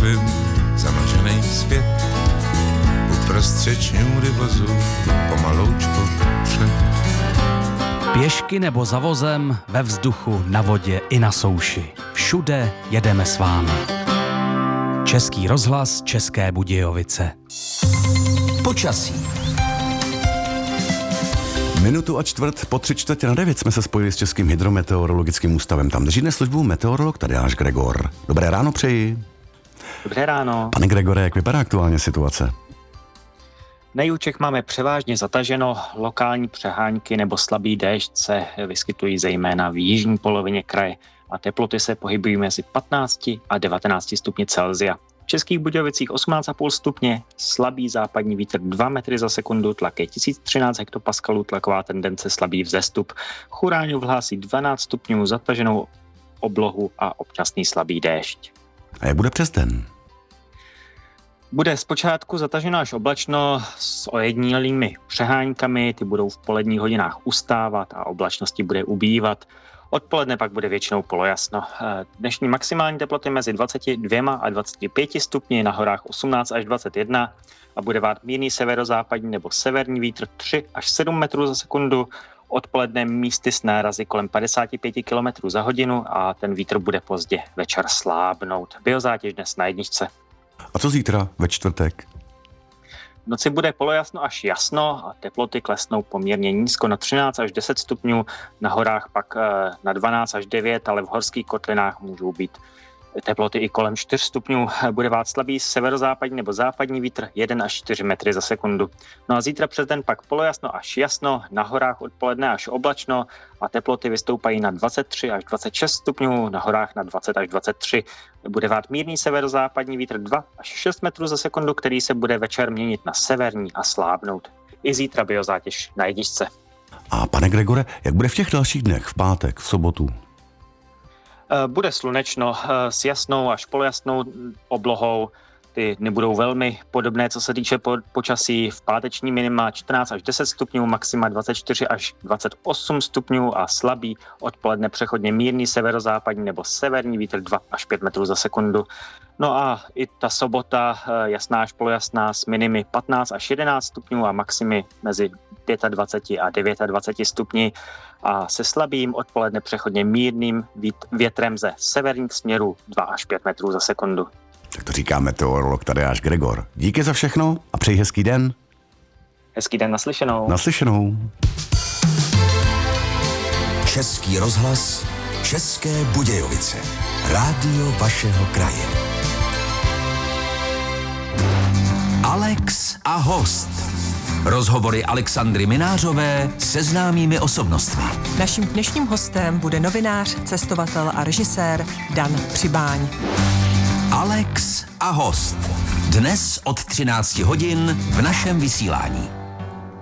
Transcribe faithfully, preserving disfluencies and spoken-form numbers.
byl zamlžený svět. Uprostřed šňůry vozu pomaloučku šli. Pěšky nebo za vozem, ve vzduchu, na vodě i na souši. Všude jedeme s vámi. Český rozhlas, České Budějovice. Počasí. Minutu a čtvrt po tři čtvrtě na devět jsme se spojili s Českým hydrometeorologickým ústavem. Tam drží dnes službu meteorolog Tadeáš Gregor. Dobré ráno přeji. Dobré ráno. Pane Gregore, jak vypadá aktuálně situace? Na jihu Čech máme převážně zataženo, lokální přehánky nebo slabý déšť se vyskytují zejména v jižní polovině kraje a teploty se pohybují mezi patnácti a devatenácti stupni Celsia. V Českých Budějovicích osmnáct celá pět stupně, slabý západní vítr dva metry za sekundu, tlak je tisíc třináct hektopaskalů, tlaková tendence slabý vzestup. Churáňov hlásí dvanáct stupňů, zataženou oblohu a občasný slabý déšť. A jak bude přes den? Bude zpočátku zataženo až oblačno s ojedinělými přeháňkami, ty budou v poledních hodinách ustávat a oblačnosti bude ubývat. Odpoledne pak bude většinou polojasno. Dnešní maximální teploty mezi dvacet dva a dvacet pět stupni, na horách osmnáct až dvacet jedna a bude vát mírný severozápadní nebo severní vítr tři až sedm metrů za sekundu. Odpoledne místy s nárazy kolem padesát pět kilometrů za hodinu a ten vítr bude pozdě večer slábnout. Biozátěž dnes na jedničce. A co zítra ve čtvrtek? V noci bude polojasno až jasno a teploty klesnou poměrně nízko na třináct až deset stupňů, na horách pak na dvanáct až devět, ale v horských kotlinách můžou být teploty i kolem čtyř stupňů. Bude vát slabý severozápadní nebo západní vítr jedna až čtyři metry za sekundu. No a zítra přes den pak polojasno až jasno, na horách odpoledne až oblačno a teploty vystoupají na dvacet tři až dvacet šest stupňů, na horách na dvacet až dvacet tři. Bude vát mírný severozápadní vítr dva až šest metrů za sekundu, který se bude večer měnit na severní a slábnout. I zítra biozátěž na jedničce. A pane Gregore, jak bude v těch dalších dnech, v pátek, v sobotu? Bude slunečno s jasnou až polojasnou oblohou. Ty dny budou velmi podobné, co se týče počasí. V páteční minima čtrnáct až deset stupňů, maxima dvacet čtyři až dvacet osm stupňů a slabý odpoledne přechodně mírný severozápadní nebo severní vítr dva až pět metrů za sekundu. No a i ta sobota jasná až polojasná s minimy patnáct až jedenáct stupňů a maximy mezi dvacet pět a dvacet devět stupni a se slabým odpoledne přechodně mírným větrem ze severních směrů dva až pět metrů za sekundu. Tak to říká meteorolog Tadeáš Gregor. Díky za všechno a přeji hezký den. Hezký den, naslyšenou. Naslyšenou. Český rozhlas, České Budějovice. Rádio vašeho kraje. Alex a host. Rozhovory Alexandry Minářové se známými osobnostmi. Naším dnešním hostem bude novinář, cestovatel a režisér Dan Přibáň. Alex a host. Dnes od třinácti hodin v našem vysílání.